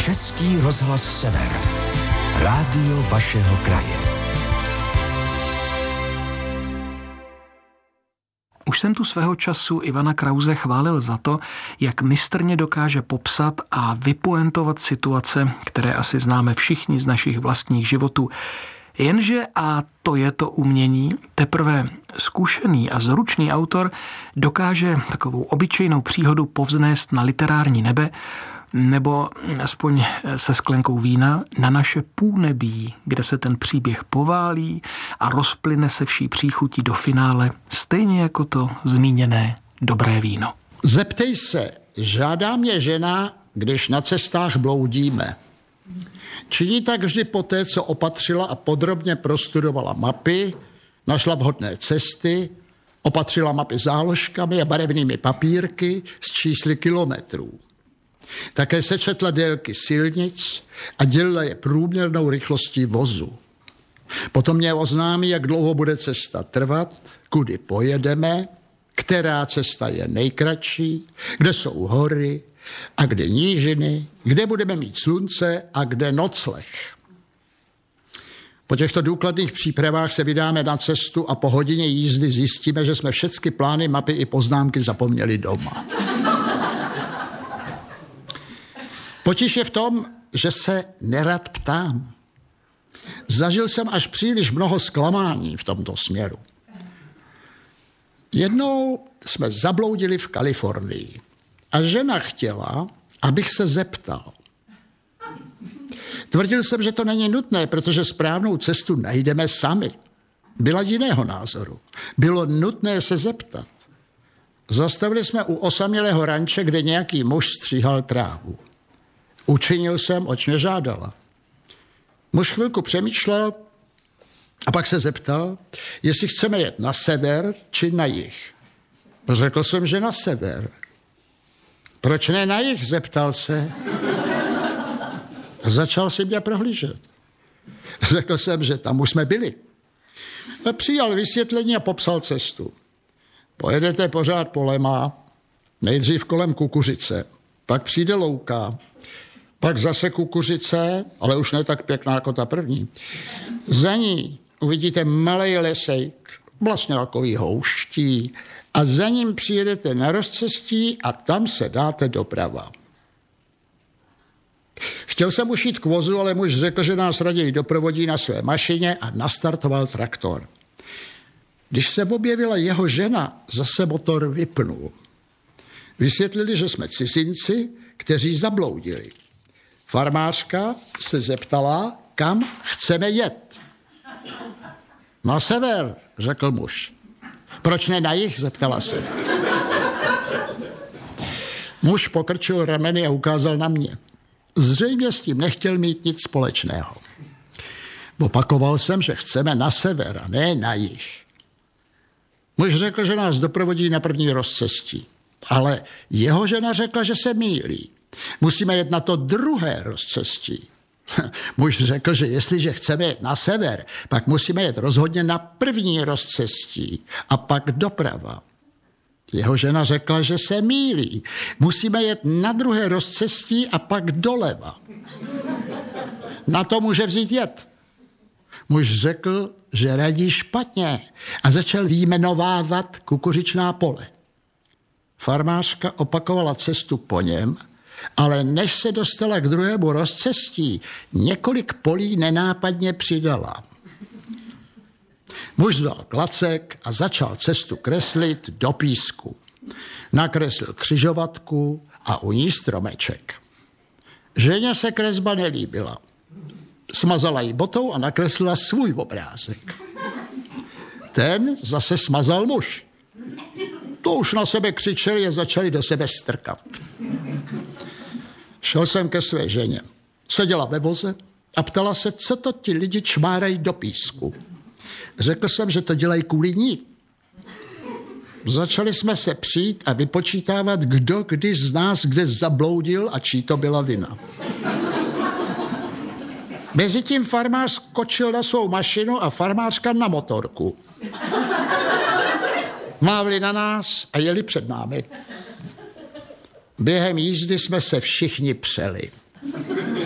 Český rozhlas Sever. Rádio vašeho kraje. Už jsem tu svého času Ivana Krause chválil za to, jak mistrně dokáže popsat a vypoentovat situace, které asi známe všichni z našich vlastních životů. Jenže, a to je to umění, teprve zkušený a zručný autor dokáže takovou obyčejnou příhodu povznést na literární nebe, nebo aspoň se sklenkou vína na naše půlnebí, kde se ten příběh poválí a rozplyne se vší příchutí do finále, stejně jako to zmíněné dobré víno. Zeptej se, žádá mě žena, když na cestách bloudíme. Činí tak vždy poté, co opatřila a podrobně prostudovala mapy, našla vhodné cesty, opatřila mapy záložkami a barevnými papírky s čísly kilometrů. Také sečetla délky silnic a dělila je průměrnou rychlostí vozu. Potom mě oznámí, jak dlouho bude cesta trvat, kudy pojedeme, která cesta je nejkratší, kde jsou hory a kde nížiny, kde budeme mít slunce a kde nocleh. Po těchto důkladných přípravách se vydáme na cestu a po hodině jízdy zjistíme, že jsme všechny plány, mapy i poznámky zapomněli doma. Potíž je v tom, že se nerad ptám. Zažil jsem až příliš mnoho zklamání v tomto směru. Jednou jsme zabloudili v Kalifornii a žena chtěla, abych se zeptal. Tvrdil jsem, že to není nutné, protože správnou cestu najdeme sami. Byla jiného názoru. Bylo nutné se zeptat. Zastavili jsme u osamělého ranče, kde nějaký muž stříhal trávu. Učinil jsem, oč mě žádala. Muž chvilku přemýšlel a pak se zeptal, jestli chceme jet na sever či na jih. Řekl jsem, že na sever. Proč ne na jih, zeptal se. Začal si mě prohlížet. Řekl jsem, že tam už jsme byli. A přijal vysvětlení a popsal cestu. Pojedete pořád polema, nejdřív kolem Kukuřice, pak přijde louka, pak zase Kukuřice, ale už ne tak pěkná jako ta první. Za ní uvidíte malej lesejk, vlastně takový houští, a za ním přijedete na rozcestí a tam se dáte doprava. Chtěl jsem už jít k vozu, ale muž řekl, že nás raději doprovodí na své mašině a nastartoval traktor. Když se objevila jeho žena, zase motor vypnul. Vysvětlili, že jsme cizinci, kteří zabloudili. Farmářka se zeptala, kam chceme jet. Na sever, řekl muž. Proč ne na jih, zeptala se. Muž pokrčil rameny a ukázal na mě. Zřejmě s tím nechtěl mít nic společného. Opakoval jsem, že chceme na sever a ne na jih. Muž řekl, že nás doprovodí na první rozcestí. Ale jeho žena řekla, že se mýlí. Musíme jet na to druhé rozcestí. Muž řekl, že jestliže chceme jet na sever, pak musíme jet rozhodně na první rozcestí a pak doprava. Jeho žena řekla, že se mýlí. Musíme jet na druhé rozcestí a pak doleva. Na to může vzít jet. Muž řekl, že radí špatně a začal vyjmenovávat kukuřičná pole. Farmářka opakovala cestu po něm, ale než se dostala k druhému rozcestí, několik polí nenápadně přidala. Muž vzal klacek a začal cestu kreslit do písku. Nakreslil křižovatku a u ní stromeček. Ženě se kresba nelíbila. Smazala ji botou a nakreslila svůj obrázek. Ten zase smazal muž. To už na sebe křičeli a začali do sebe strkat. Šel jsem ke své ženě. Seděla ve voze a ptala se, co to ti lidi čmárají do písku. Řekl jsem, že to dělají kvůli ní. Začali jsme se přijít a vypočítávat, kdo kdy z nás kde zabloudil a čí to byla vina. Mezitím farmář skočil na svou mašinu a farmářka na motorku. Mávli na nás a jeli před námi. Během jízdy jsme se všichni přeli.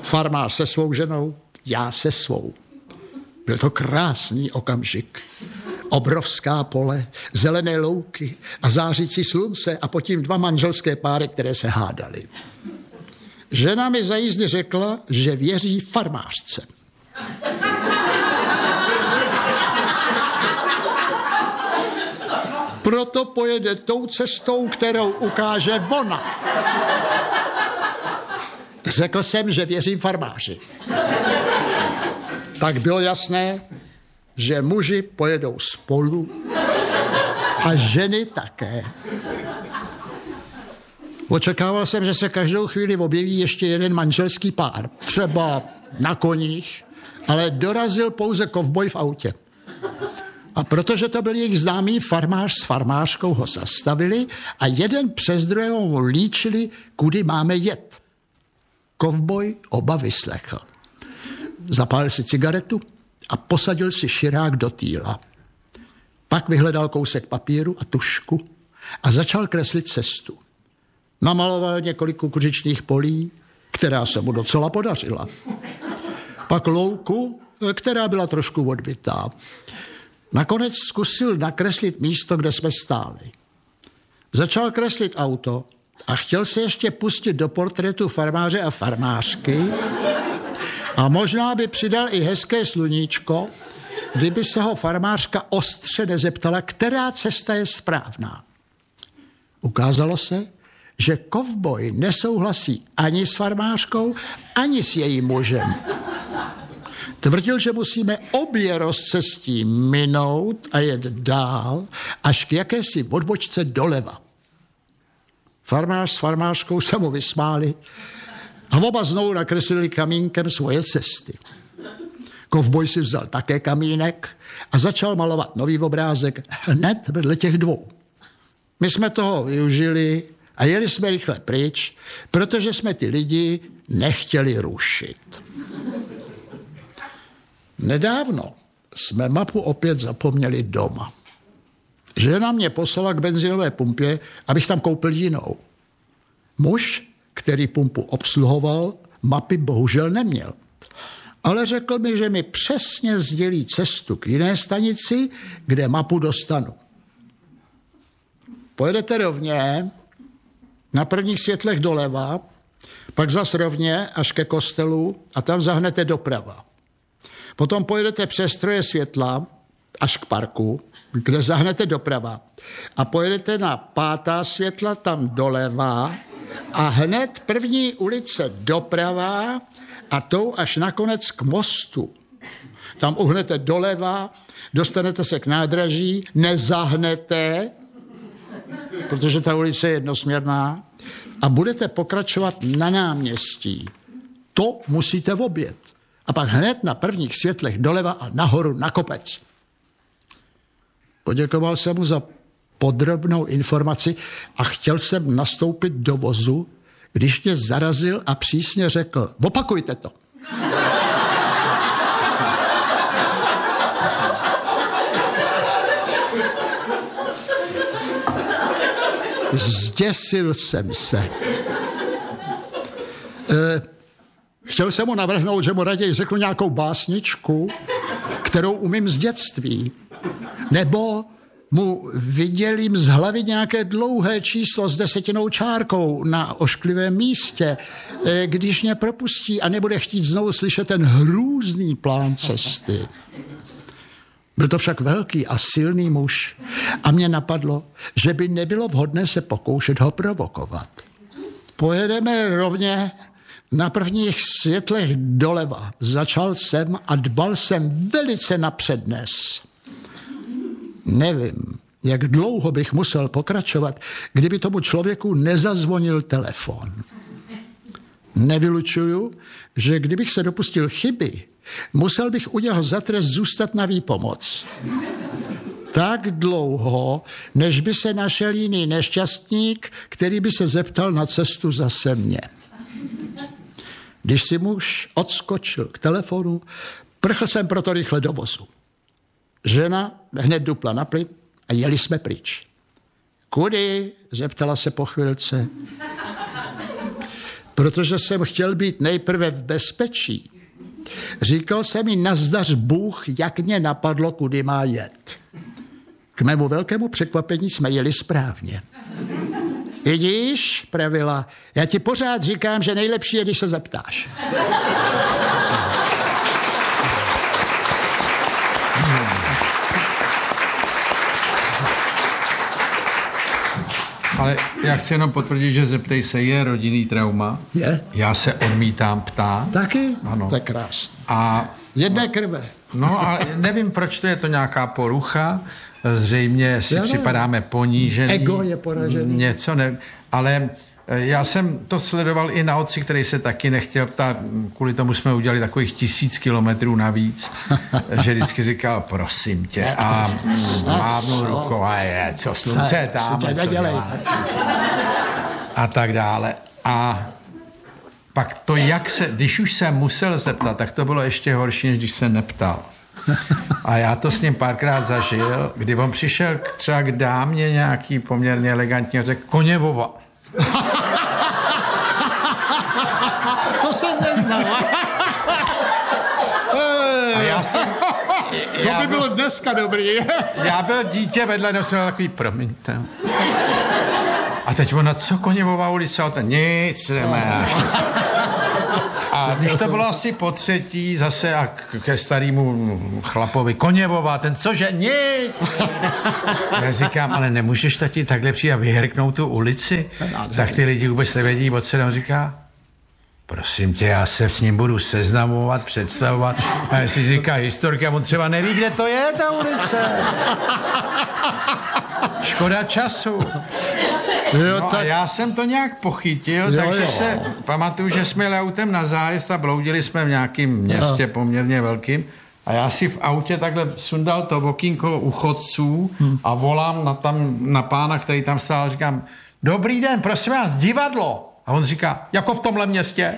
Farmář se svou ženou, já se svou. Byl to krásný okamžik. Obrovská pole, zelené louky a zářící slunce a potom 2 manželské páry, které se hádaly. Žena mi za jízdy řekla, že věří farmářce. Proto pojede tou cestou, kterou ukáže ona. Řekl jsem, že věřím farmáři. Tak bylo jasné, že muži pojedou spolu a ženy také. Očekával jsem, že se každou chvíli objeví ještě jeden manželský pár, třeba na koních, ale dorazil pouze kovboj v autě. A protože to byl jejich známý, farmář s farmářkou ho zastavili a jeden přes druhého mu líčili, kudy máme jet. Kovboj oba vyslechl. Zapálil si cigaretu a posadil si širák do týla. Pak vyhledal kousek papíru a tužku a začal kreslit cestu. Namaloval několik kukuřičných polí, která se mu docela podařila. Pak louku, která byla trošku odbitá. Nakonec zkusil nakreslit místo, kde jsme stáli. Začal kreslit auto a chtěl se ještě pustit do portrétu farmáře a farmářky a možná by přidal i hezké sluníčko, kdyby se ho farmářka ostře nezeptala, která cesta je správná. Ukázalo se, že kovboj nesouhlasí ani s farmářkou, ani s jejím mužem. Tvrdil, že musíme obě rozcestí minout a jet dál až k jakési odbočce doleva. Farmář s farmářkou se mu vysmáli a oba znovu nakreslili kamínkem svoje cesty. Kovboj si vzal také kamínek a začal malovat nový obrázek hned vedle těch 2. My jsme toho využili a jeli jsme rychle pryč, protože jsme ty lidi nechtěli rušit. Nedávno jsme mapu opět zapomněli doma. Žena mě poslala k benzinové pumpě, abych tam koupil jinou. Muž, který pumpu obsluhoval, mapy bohužel neměl. Ale řekl mi, že mi přesně sdělí cestu k jiné stanici, kde mapu dostanu. Pojedete rovně, na prvních světlech doleva, pak zas rovně až ke kostelu a tam zahnete doprava. Potom pojedete přes troje světla až k parku, kde zahnete doprava. A pojedete na 5. světla tam doleva a hned první ulice doprava a tou až nakonec k mostu. Tam uhnete doleva, dostanete se k nádraží, nezahnete, protože ta ulice je jednosměrná, a budete pokračovat na náměstí. To musíte objet. A pak hned na prvních světlech doleva a nahoru na kopec. Poděkoval jsem mu za podrobnou informaci a chtěl jsem nastoupit do vozu, když mě zarazil a přísně řekl, opakujte to. Zděsil jsem se. Chtěl jsem mu navrhnout, že mu raději řeknu nějakou básničku, kterou umím z dětství. Nebo mu vydělím z hlavy nějaké dlouhé číslo s 10 čárkou na ošklivém místě, když mě propustí a nebude chtít znovu slyšet ten hrůzný plán cesty. Byl to však velký a silný muž a mě napadlo, že by nebylo vhodné se pokoušet ho provokovat. Pojedeme rovně na prvních světlech doleva. Začal jsem a dbal jsem velice na přednes. Nevím, jak dlouho bych musel pokračovat, kdyby tomu člověku nezazvonil telefon. Nevylučuju, že kdybych se dopustil chyby, musel bych u něho za trest zůstat na výpomoc. Tak dlouho, než by se našel jiný nešťastník, který by se zeptal na cestu zase mě. Když si muž odskočil k telefonu, prchl jsem proto rychle do vozu. Žena hned dupla na plyn a jeli jsme pryč. Kudy? Zeptala se po chvilce. protože jsem chtěl být nejprve v bezpečí. Říkal jsem jí nazdař Bůh, jak mě napadlo, kudy má jet. K mému velkému překvapení jsme jeli správně. Vidíš, pravila, já ti pořád říkám, že nejlepší je, když se zeptáš. Ale já chci jenom potvrdit, že zeptej se, je rodinný trauma. Je? Já se odmítám ptát. Taky? Ano. To je krásné. A jedné krve. No a nevím, proč to je to nějaká porucha. Zřejmě si připadáme ponížený. Ego je poražený. Něco ne, ale já jsem to sledoval i na otci, který se taky nechtěl ptát. Kvůli tomu jsme udělali takových 1000 kilometrů navíc, že vždycky říkal, prosím tě, a mávnul rukou a je, co slunce tam, a tak dále. A pak to, jak se, když už jsem musel zeptat, tak to bylo ještě horší, než když se neptal. A já to s ním párkrát zažil, kdy on přišel třeba k dámě nějaký poměrně elegantní a řekl Koněvova. To jsem neznal. To by bylo dneska dobrý. Já byl dítě vedle, no jsem takový, promiňte. A teď ona, co Koněvova ulice? A ten, nic nemáš. A když to bylo asi po třetí, zase a ke starému chlapovi, Koněvova, ten cože, nic. Já říkám, ale nemůžeš tati takhle přijít a vyhrknout tu ulici? Tak ty lidi vůbec nevědí, o co on říká. Prosím tě, já se s ním budu seznamovat, představovat. A jestli říká historka, on třeba neví, kde to je, ta ulice. Škoda času. No a já jsem to nějak pochytil, takže se pamatuju, že jsme jeli autem na zájezd a bloudili jsme v nějakém městě poměrně velkým. A já si v autě takhle sundal to okýnko u chodců a volám na pána, který tam stál, říkám, dobrý den, prosím vás, divadlo. A on říká, jako v tomhle městě.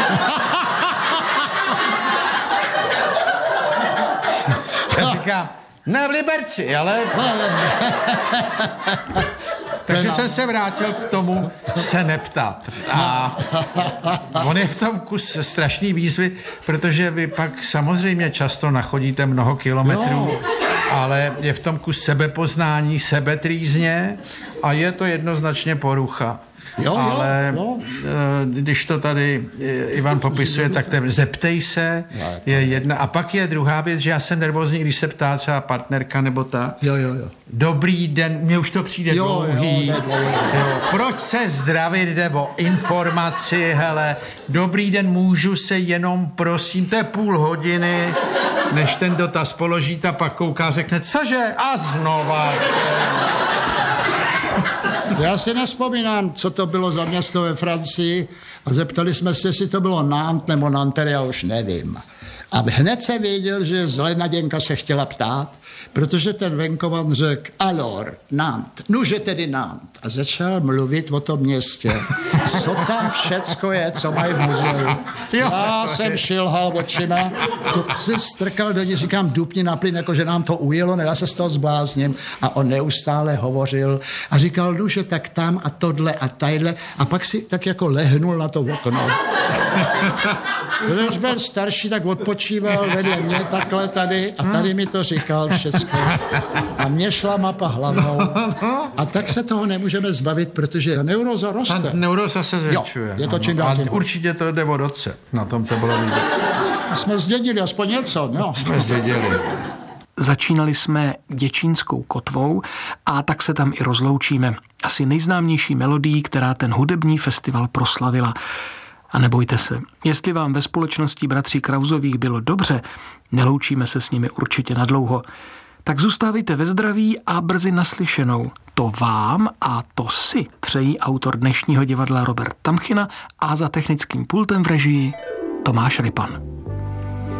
Já říkám, ne v Liberci, ale... Takže jsem se vrátil k tomu se neptat. A on je v tom kus strašný výzvy, protože vy pak samozřejmě často nachodíte mnoho kilometrů, ale je v tom kus sebepoznání, sebetrýzně a je to jednoznačně porucha. Ale když to tady Ivan popisuje, tak zeptej se, je jedna. A pak je druhá věc, že já jsem nervózní, když se ptá třeba partnerka nebo ta. Dobrý den, mně už to přijde dlouhý. Proč se zdravit nebo informaci, hele, dobrý den, můžu se jenom, prosím, to je půl hodiny, než ten dotaz položíte a pak kouká a řekne, cože? A znova. Já si nevzpomínám, co to bylo za město ve Francii a zeptali jsme se, jestli to bylo Nantes nebo Nanterre, já už nevím. A hned jsem věděl, že zlenaděnka se chtěla ptát, protože ten venkovan řekl, alors, Nantes, nuže tedy Nantes. A začal mluvit o tom městě. Co tam všecko je, co mají v muzeu. Já jsem šilhal očima, to si strkal do ní, říkám, dupni na plyn, jako že nám to ujelo, ne, já se z toho zblázním. A on neustále hovořil a říkal, nuže, tak tam a tohle a tadyhle. A pak si tak jako lehnul na to okno. Když byl starší, tak odpočíval vedle mě takhle tady a tady mi to říkal všecko. A mě šla mapa hlavou. A tak se toho nemůžeme zbavit, protože neuróza roste. Neuróza se zvětšuje. Jo, je to čím dál tím. Určitě to jde od otce. Na tom to bylo vidět. Jsme zdědili aspoň něco, no. Jsme zdědili. Začínali jsme Děčínskou kotvou a tak se tam i rozloučíme. Asi nejznámější melodií, která ten hudební festival proslavila. A nebojte se, jestli vám ve společnosti bratří Krausových bylo dobře, neloučíme se s nimi určitě nadlouho. Tak zůstávejte ve zdraví a brzy naslyšenou. To vám a to si přejí autor dnešního divadla Robert Tamchina a za technickým pultem v režii Tomáš Rypan.